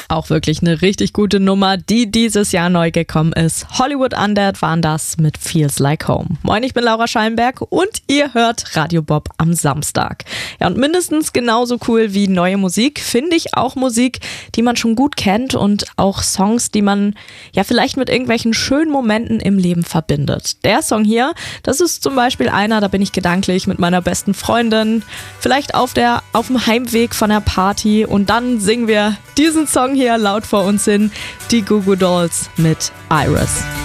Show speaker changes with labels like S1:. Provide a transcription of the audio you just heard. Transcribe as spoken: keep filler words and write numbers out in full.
S1: Auch wirklich eine richtig gute Nummer, die dieses Jahr neu gekommen ist. Hollywood Undead waren das mit Feels Like Home. Moin, ich bin Laura Schallenberg und ihr hört Radio Bob am Samstag. Ja, und mindestens genauso cool wie neue Musik finde ich auch Musik, die man schon gut kennt und auch Songs, die man ja vielleicht mit irgendwelchen schönen Momenten im Leben verbindet. Der Song hier, das ist zum Beispiel einer, da bin ich gedanklich mit meiner besten Freundin, vielleicht auf der auf dem Heimweg von der Party und dann singen wir diesen Song hier laut vor uns hin, die Goo Goo Dolls mit Iris.